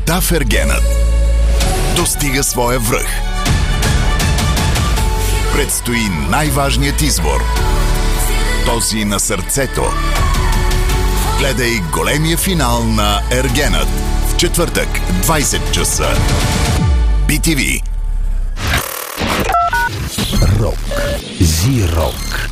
Любовта в Ергенът достига своя връх. Предстои най-важният избор. Този на сърцето. Гледай големия финал на Ергенът в четвъртък, 20 часа. BTV. Рок. Зи-рок.